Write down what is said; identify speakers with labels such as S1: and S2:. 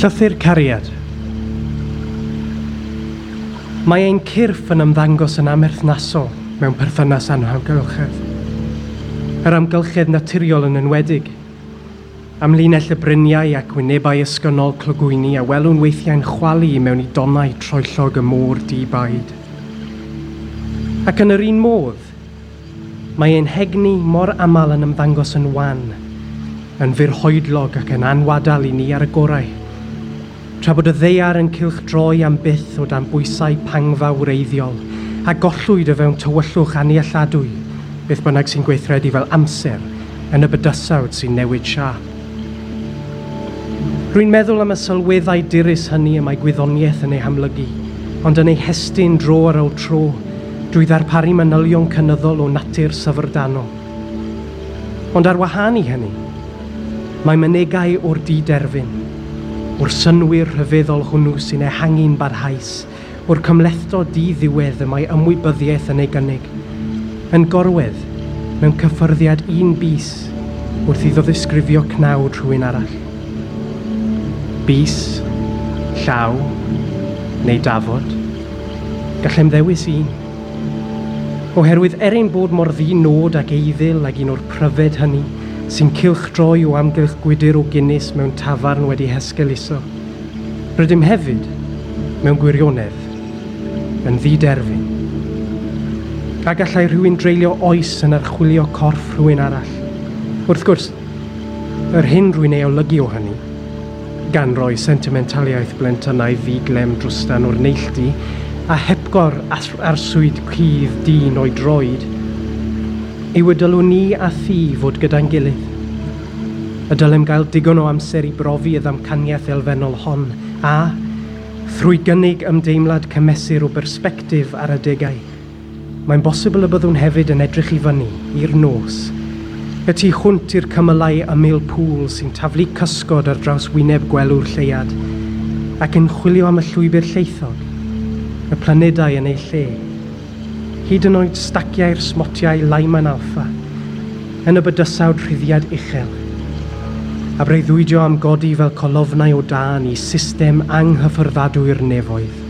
S1: Llythyr cariad. Mae ein cyrff yn ymddangos yn amerthnasol mewn perthynas anhawgylchedd. Yr amgylchedd naturiol yn enwedig. Amlinell y bryniau ac wynebau ysgynol clogwyni a welwn weithiau'n chwalu mewn I donau troellog y môr di-baid. Ac yn yr un modd, mae ein hegni mor aml yn ymddangos yn wan, yn furhoedlog ac yn anwadal I ni ar y gorau. Tra bod y ddeiar yn cylchdroi am byth o dan bwysau pangfawr eiddiol a gollwyd o fewn tywyllwch anialladwy, beth bynnag sy'n gweithredu fel amser yn y bydysawd sy'n newid siap. Rwy'n meddwl am y sylweddau dirus hynny y mae gwyddoniaeth yn ei hamlygu, ond yn ei hestyn dro ar ôl tro, drwy ddarparu manylion cynyddol o natur syfrdanol. Ond ar wahân I hynny, mae mynegau o'r di-derfyn, o'r synwyr rhyfeddol hwnnw sy'n ehangu'n barhaus, o'r cymlethdod di-ddiwedd y mae ymwybyddiaeth yn ei gynnig, yn gorwedd mewn cyffyrddiad un bys wrth iddo ddisgrifio cnawd rhywun arall. Bys, llaw, neu dafod, gallem ddewis un. Oherwydd ein bod mor ddinod ac eiddil ag un o'r pryfed hynny, sy'n cylchdroi o amgylch gwydyr o Guinness mewn tafarn wedi hesgeluso. Rydym hefyd, mewn gwirionedd, yn ddi-derfyn. A gallai rhywun dreulio oes yn archwilio corff rhywun arall. Wrth gwrs, yr hyn rwy'n ei olygu o hynny, gan roi sentimentaliaeth blentynau ddiglem drwstan o'r neilltu a hepgor arswyd cudd dyn o'i droed, yw y dylwn ni a thi fod gyda'n gilydd. Y dylem gael digon o amser I brofi y ddamcaniaeth elfennol hon a, thrwy gynnig ymdeimlad cymesur o bersbectif ar adegau, mae'n bosibl y byddwn hefyd yn edrych I fyny i'r nos, y tu hwnt i'r cymylau ymyl pŵl sy'n taflu cysgod ar draws wyneb gwelw'r lleiad, ac yn chwilio am y llwybr lleithog, y planedau yn ei lle, hyd yn oed staciau'r smotiau Lyman Alpha, yn y bydysawd rhyddiad uchel, a breuddwydio am godi fel colofnau o dan I system anghyffyrddadwy'r nefoedd.